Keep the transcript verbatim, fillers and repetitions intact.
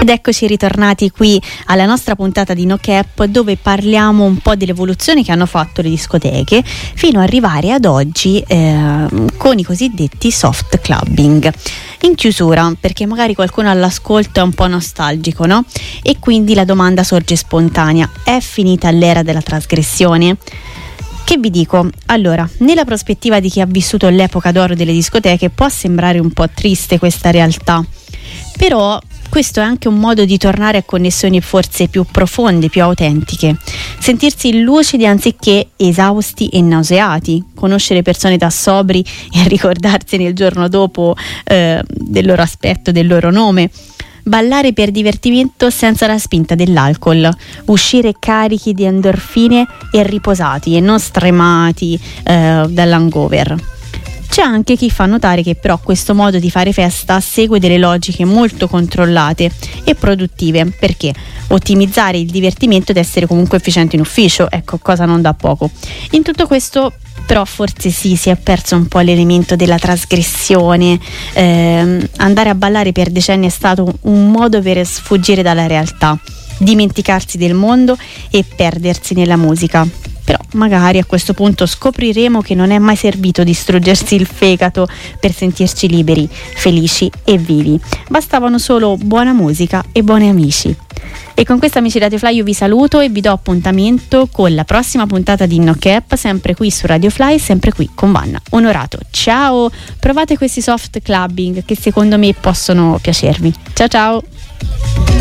Ed eccoci ritornati qui alla nostra puntata di No Cap, dove parliamo un po' dell'evoluzione che hanno fatto le discoteche fino ad arrivare ad oggi eh, con i cosiddetti soft clubbing. In chiusura, perché magari qualcuno all'ascolto è un po' nostalgico, no? E quindi la domanda sorge spontanea: è finita l'era della trasgressione? Che vi dico? Allora, nella prospettiva di chi ha vissuto l'epoca d'oro delle discoteche può sembrare un po' triste questa realtà, però questo è anche un modo di tornare a connessioni forse più profonde, più autentiche, sentirsi lucidi anziché esausti e nauseati, conoscere persone da sobri e ricordarsene il giorno dopo eh, del loro aspetto, del loro nome, ballare per divertimento senza la spinta dell'alcol, uscire carichi di endorfine e riposati e non stremati eh, dall'hangover. C'è anche chi fa notare che però questo modo di fare festa segue delle logiche molto controllate e produttive, perché ottimizzare il divertimento ed essere comunque efficiente in ufficio, ecco, cosa non da poco. In tutto questo però forse sì, si è perso un po' l'elemento della trasgressione. Eh, andare a ballare per decenni è stato un modo per sfuggire dalla realtà, dimenticarsi del mondo e perdersi nella musica. Però magari a questo punto scopriremo che non è mai servito distruggersi il fegato per sentirci liberi, felici e vivi. Bastavano solo buona musica e buoni amici. E con questo, amici Radio Fly, io vi saluto e vi do appuntamento con la prossima puntata di No Cap, sempre qui su Radio Fly, sempre qui con Vanna Onorato. Ciao! Provate questi soft clubbing che secondo me possono piacervi. Ciao ciao!